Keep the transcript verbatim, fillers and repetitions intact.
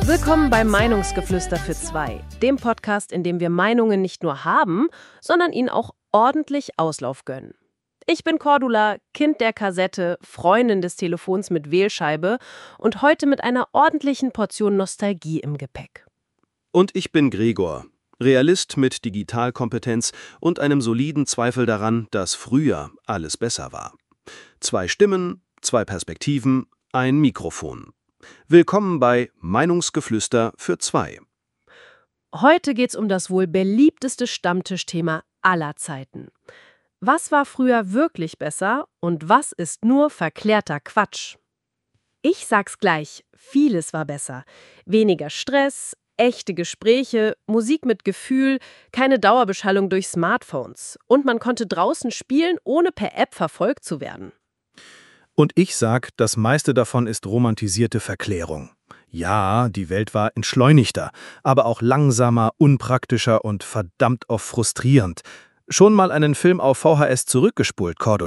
Willkommen bei Meinungsgeflüster für zwei, dem Podcast, in dem wir Meinungen nicht nur haben, sondern ihnen auch ordentlich Auslauf gönnen. Ich bin Cordula, Kind der Kassette, Freundin des Telefons mit Wählscheibe und heute mit einer ordentlichen Portion Nostalgie im Gepäck. Und ich bin Gregor, Realist mit Digitalkompetenz und einem soliden Zweifel daran, dass früher alles besser war. Zwei Stimmen, zwei Perspektiven, ein Mikrofon. Willkommen bei Meinungsgeflüster für zwei. Heute geht's um das wohl beliebteste Stammtischthema aller Zeiten. Was war früher wirklich besser und was ist nur verklärter Quatsch? Ich sag's gleich, vieles war besser. Weniger Stress, echte Gespräche, Musik mit Gefühl, keine Dauerbeschallung durch Smartphones. Und man konnte draußen spielen, ohne per App verfolgt zu werden. Und ich sag, das meiste davon ist romantisierte Verklärung. Ja, die Welt war entschleunigter, aber auch langsamer, unpraktischer und verdammt oft frustrierend. Schon mal einen Film auf V H S zurückgespult, Cordula?